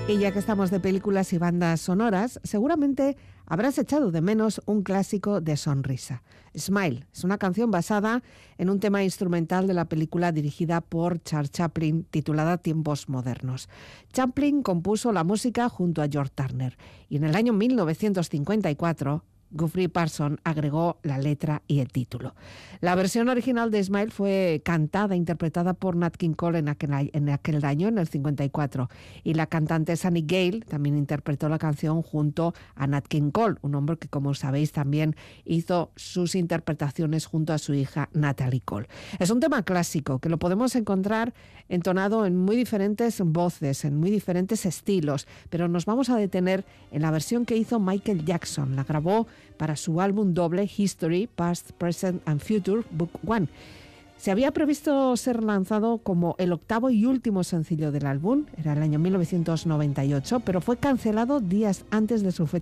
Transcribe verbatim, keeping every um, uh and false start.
Y ya que estamos de películas y bandas sonoras, seguramente habrás echado de menos un clásico de sonrisa. Smile es una canción basada en un tema instrumental de la película dirigida por Charles Chaplin titulada Tiempos Modernos. Chaplin compuso la música junto a George Turner y en el año mil novecientos cincuenta y cuatro Geoffrey Parsons agregó la letra y el título. La versión original de Smile fue cantada e interpretada por Nat King Cole en aquel, en aquel año, en el cincuenta y cuatro, y la cantante Sunny Gale también interpretó la canción junto a Nat King Cole, un hombre que, como sabéis, también hizo sus interpretaciones junto a su hija Natalie Cole. Es un tema clásico que lo podemos encontrar entonado en muy diferentes voces, en muy diferentes estilos, pero nos vamos a detener en la versión que hizo Michael Jackson. La grabó para su álbum doble History, Past, Present and Future, Book One. Se había previsto ser lanzado como el octavo y último sencillo del álbum, era el año mil novecientos noventa y ocho, pero fue cancelado días antes de su fecha